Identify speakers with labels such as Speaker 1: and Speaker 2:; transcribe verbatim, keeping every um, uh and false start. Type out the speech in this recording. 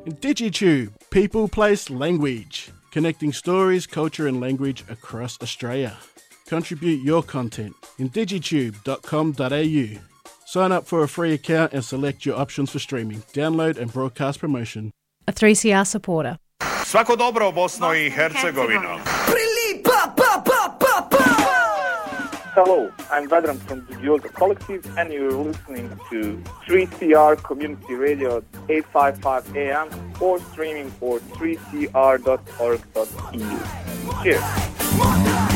Speaker 1: And DigiTube, People, Place, Language, connecting stories, culture and language across Australia. Contribute your content in digitube dot com dot a u. Sign up for a free account and select your options for streaming, download and broadcast promotion.
Speaker 2: A three C R supporter.
Speaker 3: Svako dobro, Bosno i Hercegovino.
Speaker 4: Hello, I'm Vedran from the Yoga Collective and you're listening to three C R Community Radio eight fifty-five A M or streaming for three c r dot org dot e u. Cheers.